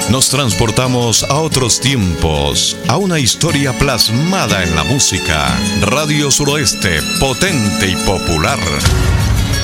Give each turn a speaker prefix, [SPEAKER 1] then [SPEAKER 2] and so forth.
[SPEAKER 1] Nos transportamos a otros tiempos, a una historia plasmada en la música. Radio Suroeste, potente y popular.